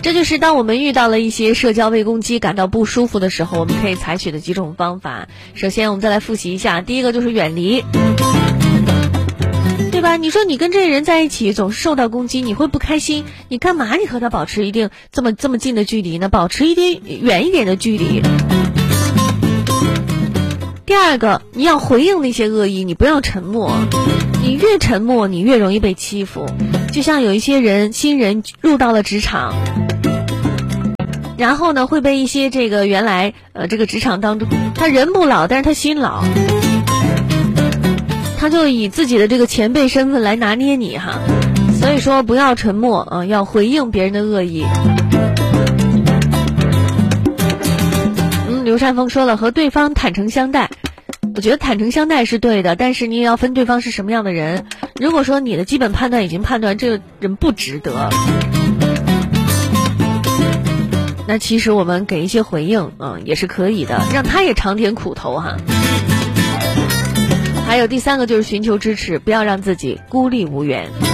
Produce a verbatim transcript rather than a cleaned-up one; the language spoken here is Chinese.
这就是当我们遇到了一些社交微攻击感到不舒服的时候，我们可以采取的几种方法。首先我们再来复习一下，第一个就是远离，对吧？你说你跟这个人在一起总是受到攻击，你会不开心，你干嘛你和他保持一定这么这么近的距离呢？保持一点远一点的距离。第二个，你要回应那些恶意，你不要沉默，你越沉默你越容易被欺负。就像有一些人新人入到了职场，然后呢会被一些这个原来呃这个职场当中他人不老但是他心老，他就以自己的这个前辈身份来拿捏你哈。所以说不要沉默啊、呃，要回应别人的恶意。嗯，刘善峰说了，和对方坦诚相待。我觉得坦诚相待是对的，但是你也要分对方是什么样的人。如果说你的基本判断已经判断这个人不值得，那其实我们给一些回应嗯也是可以的，让他也尝点苦头哈。还有第三个就是寻求支持，不要让自己孤立无援。